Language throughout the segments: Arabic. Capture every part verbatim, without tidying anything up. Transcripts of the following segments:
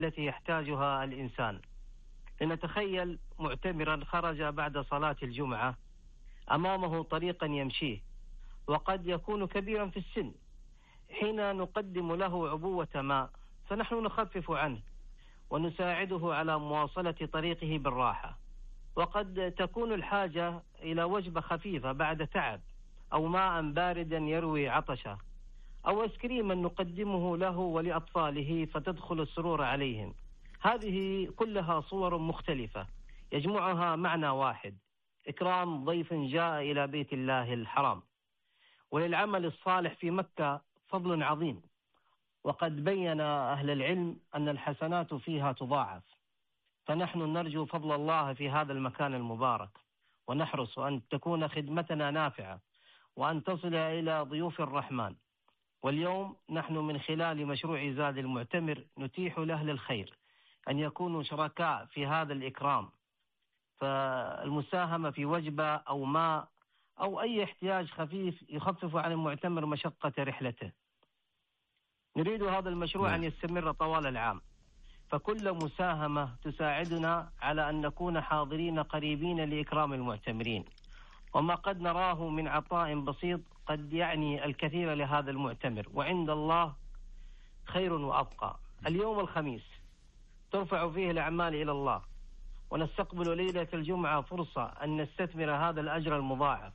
التي يحتاجها الإنسان. لنتخيل معتمرا خرج بعد صلاة الجمعة، أمامه طريقا يمشيه وقد يكون كبيرا في السن. حين نقدم له عبوة ماء فنحن نخفف عنه ونساعده على مواصلة طريقه بالراحة. وقد تكون الحاجة إلى وجبة خفيفة بعد تعب، أو ماء باردا يروي عطشه، أو اسكريما نقدمه له ولأطفاله فتدخل السرور عليهم. هذه كلها صور مختلفة يجمعها معنى واحد: إكرام ضيف جاء إلى بيت الله الحرام. وللعمل الصالح في مكة فضل عظيم، وقد بين أهل العلم أن الحسنات فيها تضاعف، فنحن نرجو فضل الله في هذا المكان المبارك، ونحرص أن تكون خدمتنا نافعة وأن تصل إلى ضيوف الرحمن. واليوم نحن من خلال مشروع زاد المعتمر نتيح لأهل الخير أن يكونوا شركاء في هذا الإكرام، فالمساهمة في وجبة أو ماء أو أي احتياج خفيف يخفف عن المعتمر مشقة رحلته. نريد هذا المشروع أن يستمر طوال العام، فكل مساهمة تساعدنا على أن نكون حاضرين قريبين لإكرام المعتمرين، وما قد نراه من عطاء بسيط قد يعني الكثير لهذا المعتمر، وعند الله خير وأبقى. اليوم الخميس ترفع فيه الأعمال إلى الله، ونستقبل ليلة الجمعة فرصة أن نستثمر هذا الأجر المضاعف.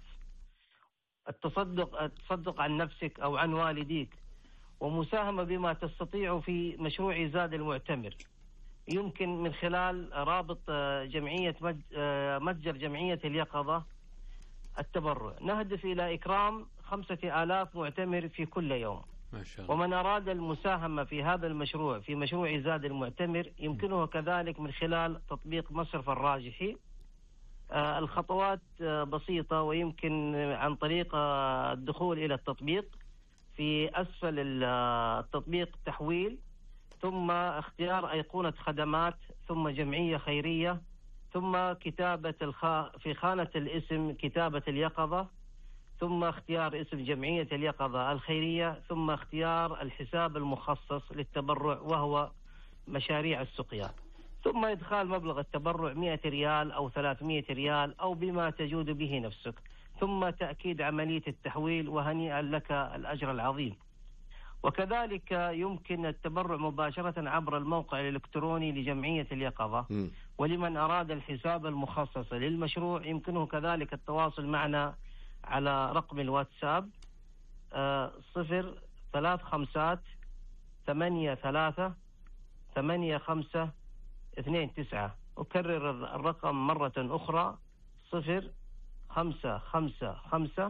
التصدق, التصدق عن نفسك أو عن والديك، ومساهمة بما تستطيع في مشروع زاد المعتمر، يمكن من خلال رابط جمعية متجر جمعية اليقظة التبرع. نهدف إلى إكرام خمسة آلاف معتمر في كل يوم. ما شاء الله. ومن أراد المساهمة في هذا المشروع في مشروع زاد المعتمر يمكنه كذلك من خلال تطبيق مصرف الراجحي. آه الخطوات آه بسيطة، ويمكن عن طريق آه الدخول إلى التطبيق. في أسفل التطبيق تحويل، ثم اختيار أيقونة خدمات، ثم جمعية خيرية، ثم كتابة الخ... في خانة الاسم كتابة اليقظة، ثم اختيار اسم جمعية اليقظة الخيرية، ثم اختيار الحساب المخصص للتبرع وهو مشاريع السقيا، ثم إدخال مبلغ التبرع مئة ريال أو ثلاثمئة ريال أو بما تجود به نفسك، ثم تأكيد عملية التحويل، وهنيئا لك الأجر العظيم. وكذلك يمكن التبرع مباشرة عبر الموقع الإلكتروني لجمعية اليقظة. م. ولمن أراد الحساب المخصص للمشروع يمكنه كذلك التواصل معنا على رقم الواتساب آه صفر ثلاث خمسات ثمانية ثلاثة ثمانية خمسة اثنين تسعة. أكرر الرقم مرة أخرى: صفر خمسة خمسة خمسة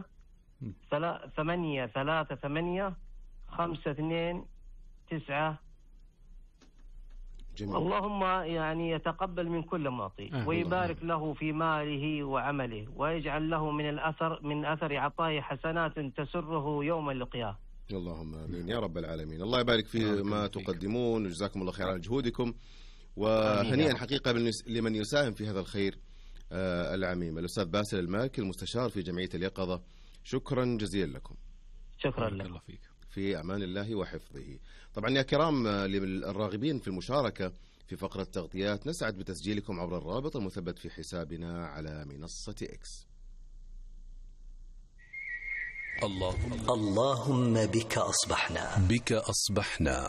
ثمانية ثلاثة ثمانية خمسة اثنين تسعة. جميل. اللهم يعني يتقبل من كل معطي أه ويبارك الله. له في ماله وعمله، ويجعل له من الأثر من أثر عطائه حسنات تسره يوم اللقياه. اللهم آمين يا رب العالمين. الله يبارك في ما تقدمون، وجزاكم الله خير على جهودكم، وهنيئا حقيقة لمن يساهم في هذا الخير آه العميم. الأستاذ باسل الماكي المستشار في جمعية اليقظة، شكرا جزيلا لكم. شكرا لك. الله فيك. في أمان الله وحفظه. طبعا يا كرام، للراغبين في المشاركة في فقرة تغطيات نسعد بتسجيلكم عبر الرابط المثبت في حسابنا على منصة إكس. اللهم اللهم بك أصبحنا بك أصبحنا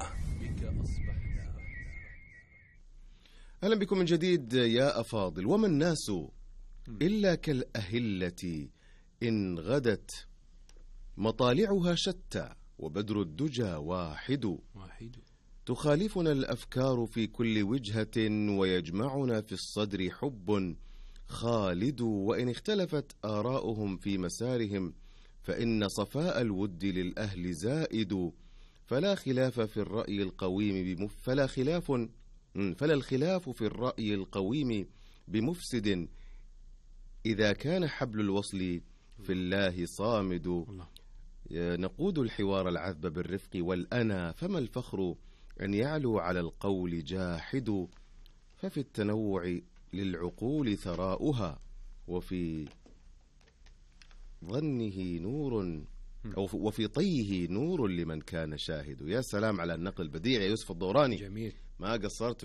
أهلا بكم من جديد يا أفاضل. وما الناس إلا كالأهلة إن غدت مطالعها شتى، وبدر الدجى واحد واحد تخالفنا الأفكار في كل وجهة، ويجمعنا في الصدر حب خالد. وإن اختلفت آراؤهم في مسارهم فإن صفاء الود للأهل زائد. فلا خلاف في الرأي القويم بمف فلا خلاف فلا الخلاف في الرأي القويم بمفسد، إذا كان حبل الوصل في الله صامد. الله. نقود الحوار العذب بالرفق والأنا، فما الفخر أن يعلو على القول جاحد. ففي التنوع للعقول ثراؤها، وفي ظنه نور أو وفي طيه نور لمن كان شاهد. يا سلام على النقل البديع يا يوسف الدوراني. جميل، ما قصرت.